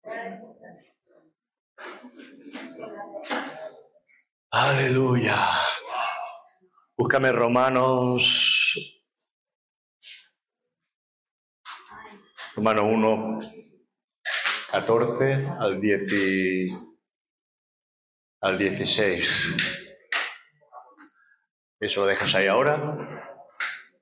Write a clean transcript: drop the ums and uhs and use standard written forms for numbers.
Aleluya. Búscame Romanos 1, 14 al 16. Eso lo dejas ahí ahora.